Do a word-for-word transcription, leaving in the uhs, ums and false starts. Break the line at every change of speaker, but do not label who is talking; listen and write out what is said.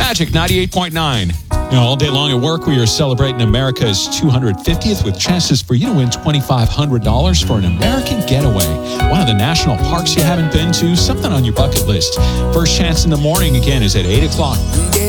Magic ninety-eight point nine. You know, all day long at work, we are celebrating America's two hundred fiftieth with chances for you to win twenty-five hundred dollars for an American getaway. One of the national parks you haven't been to, something on your bucket list. First chance in the morning, again, is at eight o'clock.